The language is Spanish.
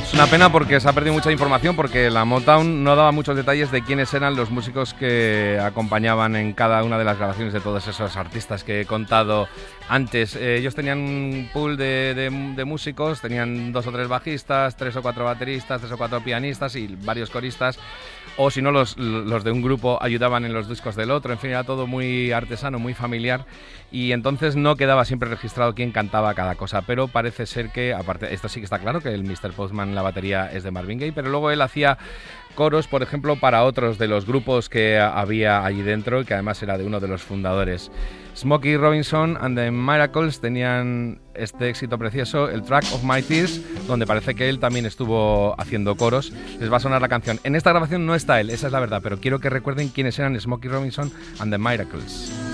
Es una pena porque se ha perdido mucha información, porque la Motown no daba muchos detalles de quiénes eran los músicos que acompañaban en cada una de las grabaciones de todos esos artistas que he contado antes. Ellos tenían un pool de músicos, tenían 2 o 3 bajistas, 3 o 4 bateristas, 3 o 4 pianistas y varios coristas, o si no los de un grupo ayudaban en los discos del otro. En fin, era todo muy artesano, muy familiar, y entonces no quedaba siempre registrado quién cantaba cada cosa, pero parece ser que, aparte, esto sí que está claro, que el Mr. Postman, la batería es de Marvin Gaye, pero luego él hacía coros, por ejemplo, para otros de los grupos que había allí dentro, y que además era de uno de los fundadores. Smokey Robinson and the Miracles tenían este éxito precioso, el Track of My Tears, donde parece que él también estuvo haciendo coros. Les va a sonar la canción. En esta grabación no está él, esa es la verdad, pero quiero que recuerden quiénes eran Smokey Robinson and the Miracles.